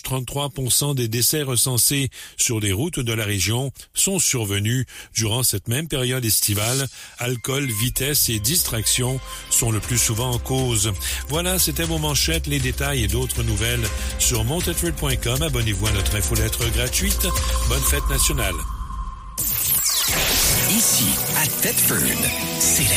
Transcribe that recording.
33% des décès recensés sur les routes de la région sont survenus durant cette même période estivale. Alcool, vitesse et distraction sont le plus souvent en cause. Voilà, c'était vos manchettes, les détails et d'autres nouvelles sur montetford.com. Abonnez-vous à notre infolettre gratuite. Bonne fête nationale. Ici, à Thetford, c'est la